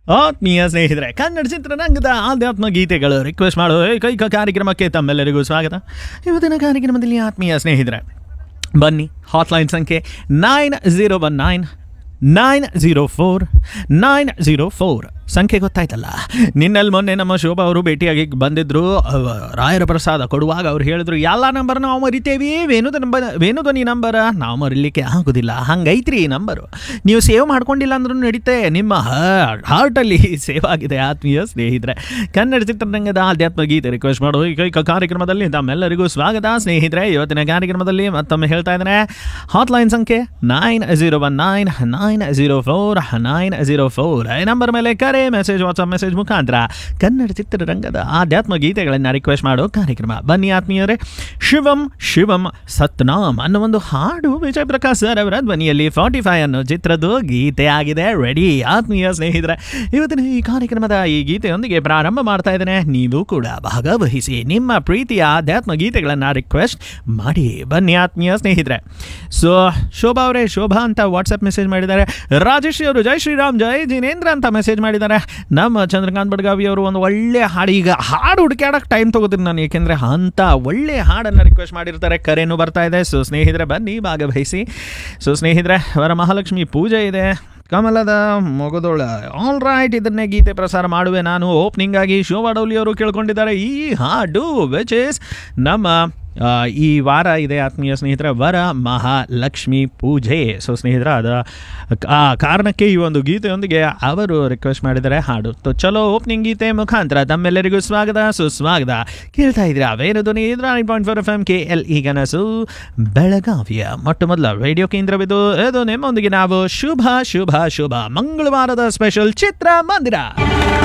ಆತ್ಮೀಯ ಸ್ನೇಹಿತರೆ, ಕನ್ನಡ ಚಿತ್ರರಂಗದ ಆಧ್ಯಾತ್ಮ ಗೀತೆಗಳು ರಿಕ್ವೆಸ್ಟ್ ಮಾಡೋ ಏಕೈಕ ಕಾರ್ಯಕ್ರಮಕ್ಕೆ ತಮ್ಮೆಲ್ಲರಿಗೂ ಸ್ವಾಗತ. ಇವತ್ತಿನ ಕಾರ್ಯಕ್ರಮದಲ್ಲಿ ಆತ್ಮೀಯ ಸ್ನೇಹಿತರೆ ಬನ್ನಿ, ಹಾಟ್ಲೈನ್ ಸಂಖ್ಯೆ 9019-904-904 ಸಂಖ್ಯೆ ಗೊತ್ತಾಯ್ತಲ್ಲ. ನಿನ್ನಲ್ಲಿ ಮೊನ್ನೆ ನಮ್ಮ ಶೋಭಾ ಅವರು ಭೇಟಿಯಾಗಿ ಬಂದಿದ್ದರು. ರಾಯರ ಪ್ರಸಾದ ಕೊಡುವಾಗ ಅವ್ರು ಹೇಳಿದ್ರು, ಎಲ್ಲ ನಂಬರ್ ನಾವು ಮರಿತೇವಿ, ವೇಣುಧ್ವನಿ ನಂಬರ ನಾವು ಮರಿಲಿಕ್ಕೆ ಆಗೋದಿಲ್ಲ, ಹಂಗೈತ್ರಿ ಈ ನಂಬರು, ನೀವು ಸೇವ್ ಮಾಡ್ಕೊಂಡಿಲ್ಲ ಅಂದ್ರೂ ನಡೀತೆ, ನಿಮ್ಮ ಹಾರ್ಟಲ್ಲಿ ಸೇವ್ ಆಗಿದೆ. ಆತ್ಮೀಯ ಸ್ನೇಹಿತರೆ, ಕನ್ನಡ ಚಿತ್ರರಂಗದ ಆಧ್ಯಾತ್ಮ ಗೀತೆ ರಿಕ್ವೆಸ್ಟ್ ಮಾಡೋ ಏಕೈಕ ಕಾರ್ಯಕ್ರಮದಲ್ಲಿ ತಮ್ಮೆಲ್ಲರಿಗೂ ಸ್ವಾಗತ. ಸ್ನೇಹಿತರೆ, ಇವತ್ತಿನ ಕಾರ್ಯಕ್ರಮದಲ್ಲಿ ಮತ್ತೊಮ್ಮೆ ಹೇಳ್ತಾ ಇದ್ದೇನೆ, ಹಾಟ್ಲೈನ್ ಸಂಖ್ಯೆ 9019-904-904 ಈ ನಂಬರ್ ಮೇಲೆ ಕರೆ, ಮೆಸೇಜ್, ವಾಟ್ಸಪ್ ಮೆಸೇಜ್ ಮುಖಾಂತರ ಕನ್ನಡ ಚಿತ್ರರಂಗದ ಆಧ್ಯಾತ್ಮ ಗೀತೆಗಳನ್ನು ರಿಕ್ವೆಸ್ಟ್ ಮಾಡೋ ಕಾರ್ಯಕ್ರಮ. ಬನ್ನಿ ಆತ್ಮೀಯರೇ, ಶಿವಂ ಶಿವಂ ಸತ್ನಾಮ್ ಅನ್ನೋ ಒಂದು ಹಾಡು ವಿಜಯ್ ಪ್ರಕಾಶ್ ಸರ್ ಅವರ ಧ್ವನಿಯಲ್ಲಿ 45 ಅನ್ನೋ ಚಿತ್ರದ್ದು ಗೀತೆ ಆಗಿದೆ. ರೆಡಿ ಆತ್ಮೀಯ ಸ್ನೇಹಿತರೆ, ಇವತ್ತಿನ ಈ ಕಾರ್ಯಕ್ರಮದ ಈ ಗೀತೆಯೊಂದಿಗೆ ಪ್ರಾರಂಭ ಮಾಡ್ತಾ ಇದ್ದೇನೆ. ನೀವು ಕೂಡ ಭಾಗವಹಿಸಿ, ನಿಮ್ಮ ಪ್ರೀತಿಯ ಆಧ್ಯಾತ್ಮ ಗೀತೆಗಳನ್ನು ರಿಕ್ವೆಸ್ಟ್ ಮಾಡಿ. ಬನ್ನಿ ಆತ್ಮೀಯ ಸ್ನೇಹಿತರೆ. ಸೊ ಶೋಭಾ ಅವರೇ, ಶೋಭಾ ಅಂತ ವಾಟ್ಸಪ್ ಮೆಸೇಜ್ ಮಾಡಿದ್ದಾರೆ. ರಾಜೇಶ್ ಅವರು ಜೈ ಶ್ರೀರಾಮ್ ಜೈ ಜಿನೇಂದ್ರ ಅಂತ ಮೆಸೇಜ್ ಮಾಡಿದ್ದಾರೆ. ನಮ್ಮ ಚಂದ್ರಕಾಂತ್ ಬಡ್ಗಾವಿ ಅವರು ಒಂದು ಒಳ್ಳೆ ಹಾಡು, ಈಗ ಹಾಡು ಹುಡುಕಾಡಕ್ಕೆ ಟೈಮ್ ತಗೋತೀನಿ ನಾನು, ಏಕೆಂದರೆ ಅಂಥ ಒಳ್ಳೆ ಹಾಡನ್ನು ರಿಕ್ವೆಸ್ಟ್ ಮಾಡಿರ್ತಾರೆ. ಕರೆನೂ ಬರ್ತಾ ಇದೆ. ಸೊ ಸ್ನೇಹಿತರೆ ಬನ್ನಿ, ಭಾಗವಹಿಸಿ. ಸೊ ಸ್ನೇಹಿತರೆ, ವರಮಹಾಲಕ್ಷ್ಮಿ ಪೂಜೆ ಇದೆ, ಕಮಲದ ಮೊಗದೋಳ, ಆಲ್ ರೈಟ್, ಇದನ್ನೇ ಗೀತೆ ಪ್ರಸಾರ ಮಾಡುವೆ ನಾನು. ಓಪನಿಂಗ್ ಆಗಿ ಶೋಭಾ ಡೌಲಿ ಅವರು ಕೇಳ್ಕೊಂಡಿದ್ದಾರೆ ಈ ಹಾಡು, ವಿಚ್ ಇಸ್ ನಮ್ಮ ಈ ವಾರ ಇದೆ ಆತ್ಮೀಯ ಸ್ನೇಹಿತರೆ, ವರ ಮಹಾಲಕ್ಷ್ಮಿ ಪೂಜೆ. ಸೊ ಸ್ನೇಹಿತರ, ಆ ಕಾರಣಕ್ಕೆ ಈ ಒಂದು ಗೀತೆಯೊಂದಿಗೆ ಅವರು ರಿಕ್ವೆಸ್ಟ್ ಮಾಡಿದ್ದಾರೆ ಹಾಡು. ತೋ ಚಲೋ, ಓಪನಿಂಗ್ ಗೀತೆ ಮುಖಾಂತರ ತಮ್ಮೆಲ್ಲರಿಗೂ ಸ್ವಾಗತ, ಸುಸ್ವಾಗತ. ಕೇಳ್ತಾ ಇದ್ದೀರಾ ವೇಣುಧ್ವನಿ 9.4 FM KL ಈ ಕನಸು ಬೆಳಗಾವಿಯ ಮೊಟ್ಟ ಮೊದಲ ರೇಡಿಯೋ ಕೇಂದ್ರವಿದು. ಇದು ನಿಮ್ಮೊಂದಿಗೆ ನಾವು ಶುಭ ಶುಭ ಶುಭ ಮಂಗಳವಾರದ ಸ್ಪೆಷಲ್ ಚಿತ್ರ ಮಂದಿರ.